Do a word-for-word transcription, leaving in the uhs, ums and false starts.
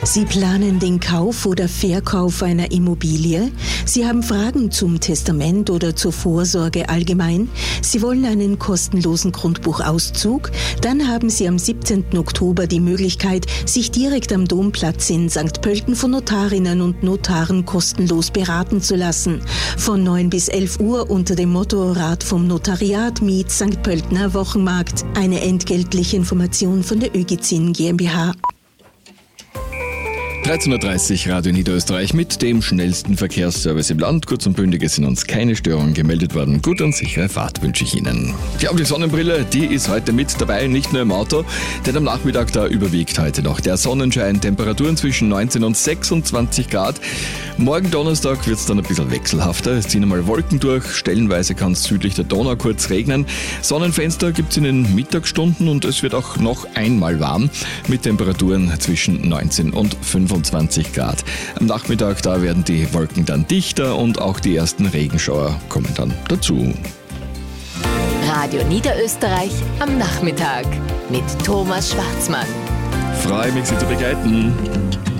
Sie planen den Kauf oder Verkauf einer Immobilie? Sie haben Fragen zum Testament oder zur Vorsorge allgemein? Sie wollen einen kostenlosen Grundbuchauszug? Dann haben Sie am siebzehnten Oktober die Möglichkeit, sich direkt am Domplatz in Sankt Pölten von Notarinnen und Notaren kostenlos beraten zu lassen. Von neun bis elf Uhr unter dem Motto Rat vom Notariat meets Sankt Pöltener Wochenmarkt. Eine entgeltliche Information von der Ögizin GmbH. dreizehn Uhr dreißig, Radio Niederösterreich mit dem schnellsten Verkehrsservice im Land. Kurz und bündig sind uns keine Störungen gemeldet worden. Gute und sichere Fahrt wünsche ich Ihnen. Ja, die Sonnenbrille, die ist heute mit dabei, nicht nur im Auto, denn am Nachmittag da überwiegt heute noch der Sonnenschein. Temperaturen zwischen neunzehn und sechsundzwanzig Grad. Morgen Donnerstag wird es dann ein bisschen wechselhafter. Es ziehen einmal Wolken durch, stellenweise kann es südlich der Donau kurz regnen. Sonnenfenster gibt es in den Mittagsstunden und es wird auch noch einmal warm mit Temperaturen zwischen neunzehn und fünfundzwanzig Grad. Am Nachmittag, da werden die Wolken dann dichter und auch die ersten Regenschauer kommen dann dazu. Radio Niederösterreich am Nachmittag mit Thomas Schwarzmann. Freue mich, Sie zu begleiten.